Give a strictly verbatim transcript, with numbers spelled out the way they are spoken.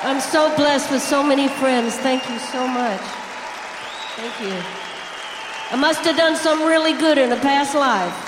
I'm so blessed with so many friends. Thank you so much. Thank you. I must have done something really good in a past life.